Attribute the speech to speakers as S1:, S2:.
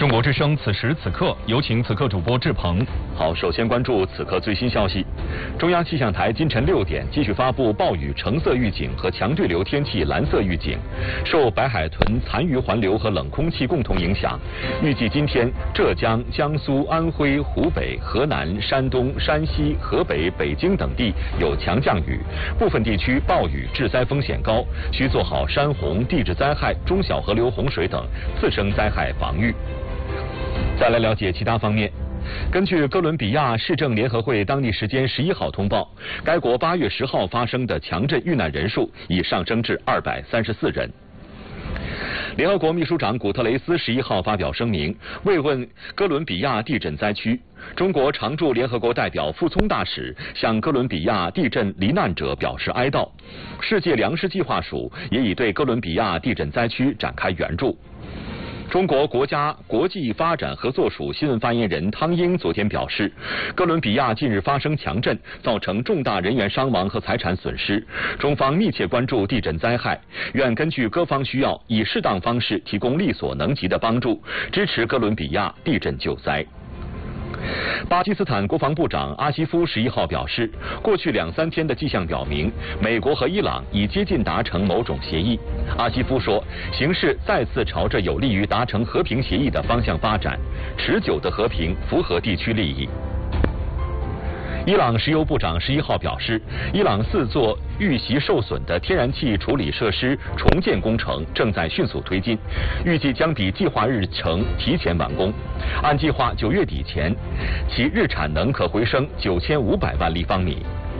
S1: 中国之声此时此刻，有请此刻主播志鹏。
S2: 好，首先关注此刻最新消息。中央气象台今晨6点继续发布暴雨橙色预警和强对流天气蓝色预警。受白海豚残余环流和冷空气共同影响，预计今天浙江、江苏、安徽、湖北、河南、山东、山西、河北、北京等地有强降雨，部分地区暴雨致灾风险高，需做好山洪、地质灾害、中小河流洪水等次生灾害防御。再来了解其他方面。根据哥伦比亚市政联合会当地时间11号通报，该国8月10号发生的强震遇难人数已上升至234人。联合国秘书长古特雷斯11号发表声明，慰问哥伦比亚地震灾区。中国常驻联合国代表傅聪大使向哥伦比亚地震罹难者表示哀悼。世界粮食计划署也已对哥伦比亚地震灾区展开援助。中国国家国际发展合作署新闻发言人汤英昨天表示，哥伦比亚近日发生强震，造成重大人员伤亡和财产损失。中方密切关注地震灾害，愿根据各方需要，以适当方式提供力所能及的帮助，支持哥伦比亚地震救灾。巴基斯坦国防部长阿西夫11号表示，过去2、3天的迹象表明，美国和伊朗已接近达成某种协议。阿西夫说，形势再次朝着有利于达成和平协议的方向发展，持久的和平符合地区利益。伊朗石油部长11号表示，伊朗4座遇袭受损的天然气处理设施重建工程正在迅速推进，预计将比计划日程提前完工。按计划9月底前，其日产能可回升9500万立方米。